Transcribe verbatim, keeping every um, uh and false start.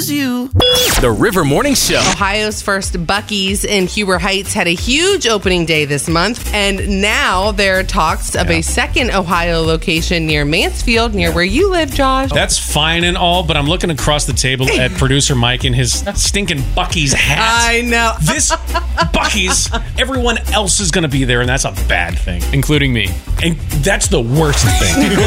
choose you. The River Morning Show. Ohio's first Buc-ee's in Huber Heights had a huge opening day this month, and now there are talks of Yeah. a second Ohio location near Mansfield, near where you live, Josh. That's fine and all, but I'm looking across the table at producer Mike in his stinking Buc-ee's hat. I know. This Buc-ee's, everyone else is going to be there, and that's a bad thing. Including me. And that's the worst thing.